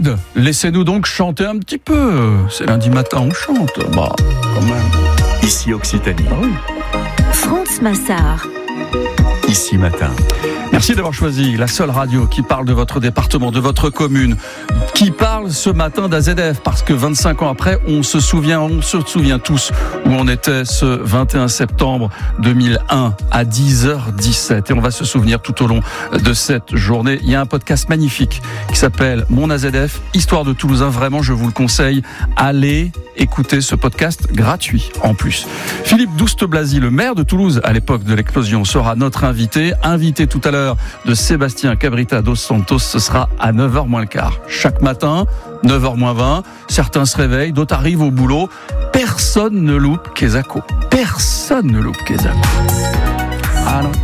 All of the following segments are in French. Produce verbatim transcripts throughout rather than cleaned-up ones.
David, laissez-nous donc chanter un petit peu. C'est lundi matin, on chante. Bah, quand même. Ici Occitanie. Ah oui. France Massard. Ici Matin. Merci d'avoir choisi la seule radio qui parle de votre département, de votre commune, qui parle ce matin d'A Z F, parce que vingt-cinq ans après, on se souvient, on se souvient tous où on était ce vingt et un septembre deux mille un à dix heures dix-sept. Et on va se souvenir tout au long de cette journée. Il y a un podcast magnifique qui s'appelle Mon A Z F, Histoire de Toulousain. Vraiment, je vous le conseille. Allez écouter ce podcast gratuit en plus. Philippe Douste-Blazy, le maire de Toulouse à l'époque de l'explosion, sera notre invité. Invité tout à l'heure de Sébastien Cabrita dos Santos, ce sera à neuf heures moins le quart. Chaque matin, neuf heures moins vingt, certains se réveillent, d'autres arrivent au boulot. Personne ne loupe Quesaco. Personne ne loupe Quesaco. Ah non.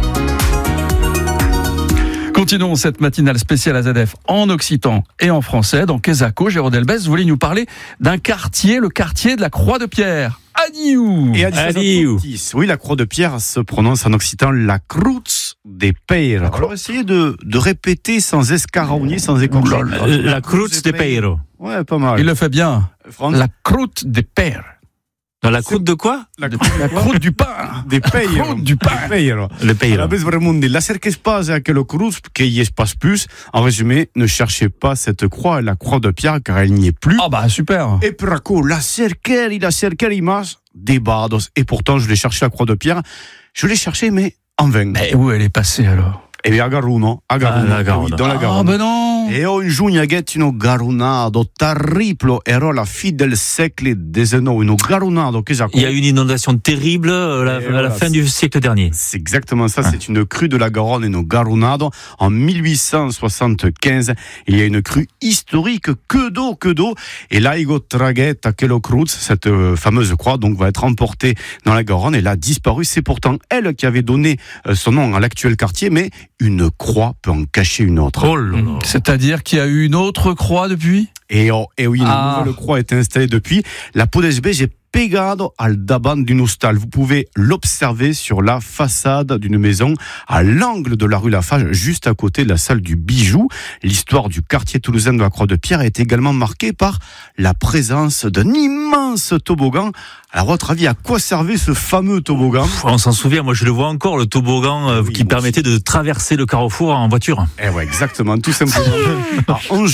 Continuons cette matinale spéciale A Z F en occitan et en français. Dans Quesaco, Géraud Delbès, vous voulez nous parler d'un quartier, le quartier de la Croix-de-Pierre. Adiou. Et Adiou. Oui, la Croix-de-Pierre se prononce en occitan la Cruz de Peiro. Alors essayez de, de répéter sans escarogner, sans écorcher. La, la Cruz de Peiro. Ouais, pas mal. Il le fait bien. France. La croûte des pères. Dans la croûte de quoi? La croûte du pain. Des Peiro. La croûte du pain. Peiro. Le Peiro. La vez vraiment de la cerca espace à quelle cruz qu'il y espace plus. En résumé, ne cherchez pas cette croix, la croix de pierre, car elle n'y est plus. Ah bah super. Et praco, la cerca, la cerca imas des bardos. Et pourtant, je l'ai cherché la croix de pierre. Je l'ai cherché, mais en vain. Mais où elle est passée alors? Eh bien, à Garuno. À Garuno. Ah, la Garonne. Oui, dans la Garonne. Ah ben non. E ogni giugno gettino garunado terribile era la fine del secolo diciannove, uno garunado che Il y a eu une inondation terrible à la, à voilà, la fin du siècle dernier. C'est exactement ça, Ah. c'est une crue de la Garonne, une garunado. En mille huit cent soixante-quinze, il y a une crue historique, que d'eau, que d'eau. Et là, Igo Traguetta Kelo Cruz, cette euh, fameuse croix, donc va être emportée dans la Garonne. Elle a disparu. C'est pourtant elle qui avait donné euh, son nom à l'actuel quartier, mais une croix peut en cacher une autre. Oh là là. C'est-à-dire qu'il y a eu une autre croix depuis? Et, oh, et oui, une Ah. nouvelle croix est installée depuis. La Podesbe, j'ai pegado al daban d'une hostal. Vous pouvez l'observer sur la façade d'une maison à l'angle de la rue Lafage, juste à côté de la salle du Bijou. L'histoire du quartier toulousain de la Croix-de-Pierre est également marquée par la présence d'un immense toboggan. Alors, à votre avis, à quoi servait ce fameux toboggan? Pff, on s'en souvient, moi je le vois encore, le toboggan euh, Oui, qui moi permettait de traverser le carrefour en voiture. Eh ouais, exactement, tout simplement. Alors, on